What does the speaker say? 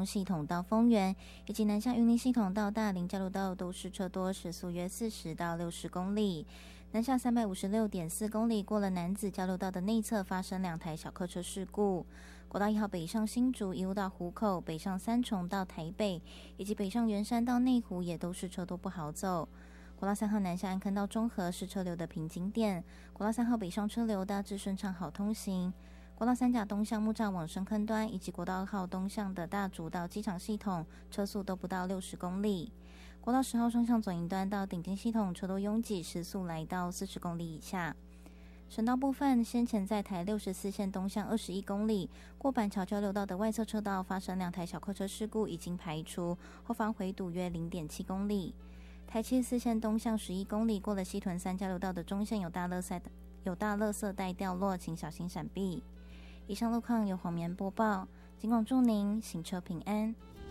中系统到丰原，以及南下云林系统到大林交流道都是车多，时速约40到60公里。南下356.4公里，过了楠梓交流道的内侧发生2台小客车事故。国道1号北上新竹一路到湖口，北上三重到台北，以及北上圆山到内湖也都是车多不好走。国道3号南下安坑到中和是车流的瓶颈点，国道3号北上车流大致顺畅好通行。国道3甲东向木栅往深坑端，以及国道2号东向的大竹到机场系统，车速都不到60公里。国道10号双向左营端到顶尖系统，车多拥挤，时速来到40公里以下。省道部分，先前在台64线东向21公里，过板桥交流道的外侧车道发生2台小客车事故，已经排除，后方回堵约 0.7 公里。台74线东向11公里，过了西屯3交流道的中线有大垃圾袋掉落，请小心闪避。以上路况由黄棉播报，尽管祝您行车平安。